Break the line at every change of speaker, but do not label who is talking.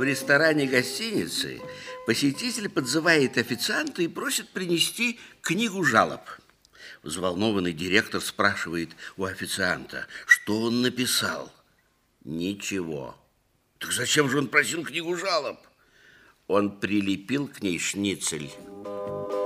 В ресторане гостиницы посетитель подзывает официанта и просит принести книгу жалоб. Взволнованный директор спрашивает у официанта, что он написал. Ничего. Так зачем же он просил книгу жалоб? Он прилепил к ней шницель.